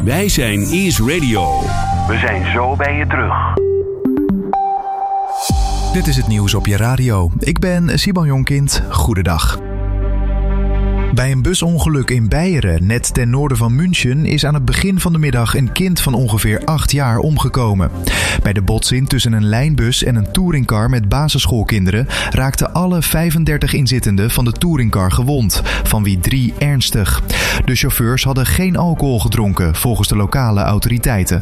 Wij zijn Ease Radio. We zijn zo bij je terug. Dit is het nieuws op je radio. Ik ben Simon Jonkind. Goedendag. Bij een busongeluk in Beieren, net ten noorden van München, is aan het begin van de middag een kind van ongeveer 8 jaar omgekomen. Bij de botsing tussen een lijnbus en een touringcar met basisschoolkinderen raakten alle 35 inzittenden van de touringcar gewond, van wie 3 ernstig. De chauffeurs hadden geen alcohol gedronken, volgens de lokale autoriteiten.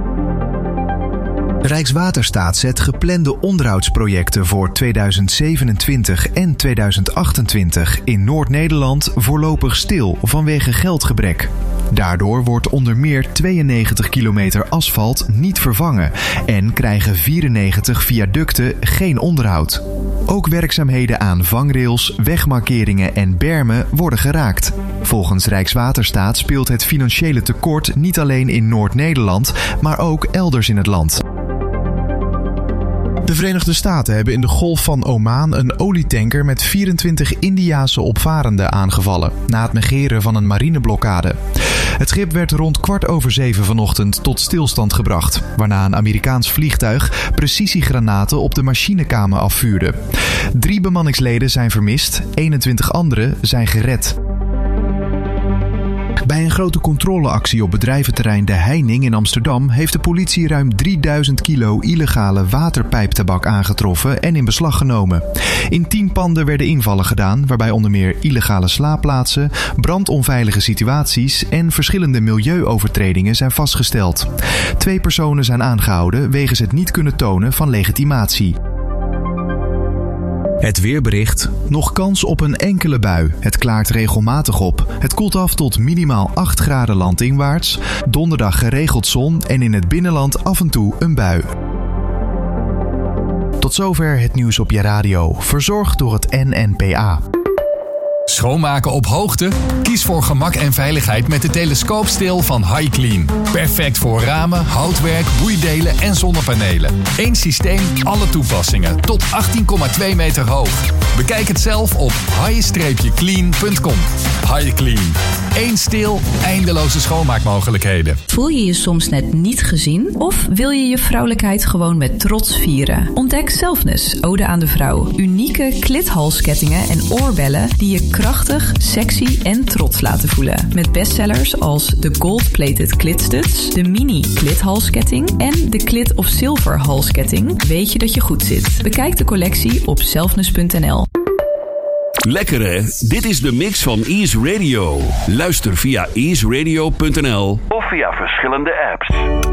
Rijkswaterstaat zet geplande onderhoudsprojecten voor 2027 en 2028 in Noord-Nederland voorlopig stil vanwege geldgebrek. Daardoor wordt onder meer 92 kilometer asfalt niet vervangen en krijgen 94 viaducten geen onderhoud. Ook werkzaamheden aan vangrails, wegmarkeringen en bermen worden geraakt. Volgens Rijkswaterstaat speelt het financiële tekort niet alleen in Noord-Nederland, maar ook elders in het land. De Verenigde Staten hebben in de Golf van Oman een olietanker met 24 Indiase opvarenden aangevallen, na het negeren van een marineblokkade. Het schip werd rond 6:15 vanochtend tot stilstand gebracht, waarna een Amerikaans vliegtuig precisiegranaten op de machinekamer afvuurde. 3 bemanningsleden zijn vermist, 21 anderen zijn gered. Bij een grote controleactie op bedrijventerrein De Heining in Amsterdam heeft de politie ruim 3000 kilo illegale waterpijptabak aangetroffen en in beslag genomen. In 10 panden werden invallen gedaan, waarbij onder meer illegale slaapplaatsen, brandonveilige situaties en verschillende milieuovertredingen zijn vastgesteld. 2 personen zijn aangehouden wegens het niet kunnen tonen van legitimatie. Het weerbericht. Nog kans op een enkele bui. Het klaart regelmatig op. Het koelt af tot minimaal 8 graden landinwaarts. Donderdag geregeld zon en in het binnenland af en toe een bui. Tot zover het nieuws op je radio. Verzorgd door het NNPA. Schoonmaken op hoogte? Kies voor gemak en veiligheid met de telescoopsteel van HiClean. Perfect voor ramen, houtwerk, boeidelen en zonnepanelen. Eén systeem, alle toepassingen. Tot 18,2 meter hoog. Bekijk het zelf op hi-clean.com. HiClean. Eén steel, eindeloze schoonmaakmogelijkheden. Voel je je soms net niet gezien? Of wil je je vrouwelijkheid gewoon met trots vieren? Ontdek Selfness, Ode aan de Vrouw. Unieke klithalskettingen en oorbellen die je krachtig, sexy en trots laten voelen. Met bestsellers als de gold-plated klitstuds, de mini klithalsketting en de Clit of Silver halsketting. Weet je dat je goed zit? Bekijk de collectie op selfness.nl. Lekker hè? Dit is de mix van Ease Radio. Luister via easeradio.nl Of via verschillende apps.